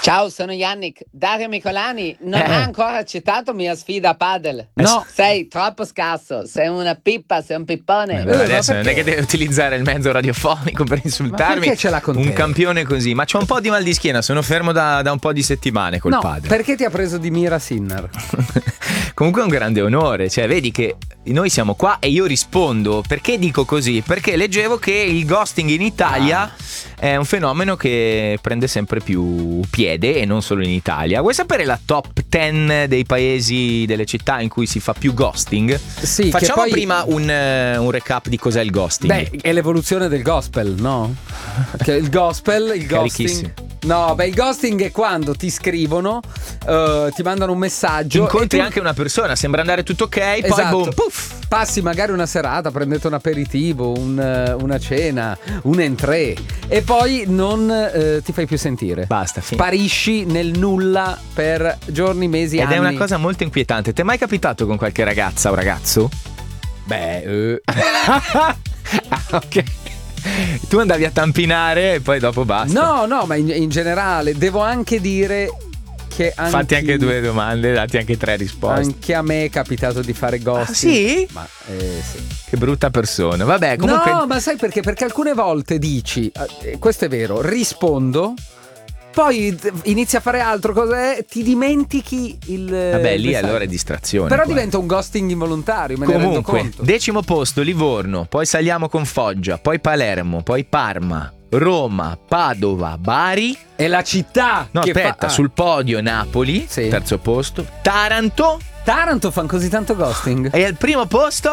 Ciao, sono Yannick. Dario Micolani non ha ancora accettato mia sfida a padel. No. Sei troppo scarso, sei una pippa, sei un pippone. Adesso non è che deve utilizzare il mezzo radiofonico per insultarmi. Ma perché ce l'ha con un te? campione così? Ma c'ho un po' di mal di schiena, sono fermo da un po' di settimane col padel. Perché ti ha preso di mira Sinner? Comunque è un grande onore, cioè vedi che noi siamo qua e io rispondo. Perché dico così? Perché leggevo che il ghosting in Italia è un fenomeno che prende sempre più piede, e non solo in Italia. Vuoi sapere la top 10 dei paesi, delle città in cui si fa più ghosting? Sì, Facciamo che poi... prima un recap di cos'è il ghosting. Beh, è l'evoluzione del gospel, no? Che il ghosting. No, beh, il ghosting è quando ti scrivono, ti mandano un messaggio. Incontri e tu... anche una persona, sembra andare tutto ok, poi Esatto. boom, puff. Passi magari una serata, prendete un aperitivo, una cena, un entrée, e poi non ti fai più sentire. Basta, sparisci nel nulla per giorni, mesi, anni. Ed è una cosa molto inquietante. Ti è mai capitato con qualche ragazza o ragazzo? Beh, ok. Tu andavi a tampinare e poi dopo basta. No, ma in generale devo anche dire che fatti anche 2 domande, dati anche 3 risposte. Anche a me è capitato di fare ghosting. Sì? Ma sì. Che brutta persona. Vabbè, comunque. No, ma sai perché? Perché alcune volte dici, questo è vero, rispondo, poi inizi a fare altro, cos'è? Ti dimentichi il. Vabbè, lì allora è distrazione. Però qua diventa un ghosting involontario, me ne rendo conto. 10° posto Livorno, poi saliamo con Foggia, poi Palermo, poi Parma, Roma, Padova, Bari. È la città. No, che aspetta, sul podio Napoli, sì. 3° posto, Taranto. Taranto fan così tanto ghosting? E al primo posto?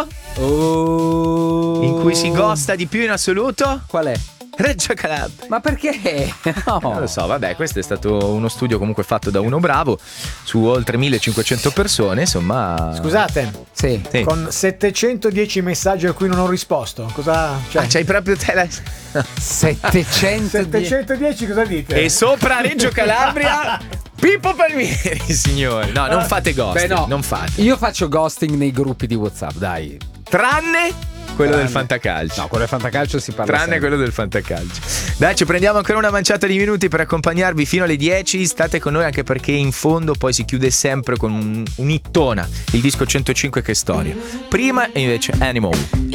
In cui si ghosta di più in assoluto? Qual è? Reggio Calabria. Ma perché? No. Non lo so, vabbè, questo è stato uno studio comunque fatto da uno bravo su oltre 1500 persone, insomma. Scusate, sì. Con 710 messaggi a cui non ho risposto, cosa c'è? C'hai proprio te la... 710 cosa dite? E sopra Reggio Calabria Pippo Palmieri, signori. No, non fate ghosting. Beh, no. Non fate. Io faccio ghosting nei gruppi di WhatsApp, dai. Tranne quello del fantacalcio. No, quello del fantacalcio si parla tranne sempre. quello del fantacalcio. Dai, ci prendiamo ancora una manciata di minuti per accompagnarvi fino alle 10. State con noi anche perché in fondo poi si chiude sempre con un hittona, il disco 105 Che storia. Prima invece Animal.